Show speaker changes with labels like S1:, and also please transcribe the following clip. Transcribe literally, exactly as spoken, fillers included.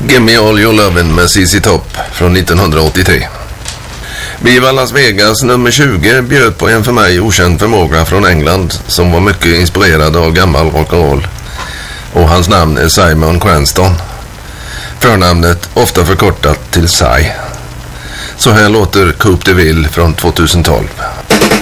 S1: Gimme All Your Lovin' med C C Top från nittonhundraåttiotre. Viva Las Vegas nummer tjugo bjöd på en för mig okänd förmåga från England som var mycket inspirerad av gammal rock'n'roll. Och hans namn är Simon Cranston. Förnamnet ofta förkortat till Cy. Så här låter Coupe de Ville från tjugohundratolv.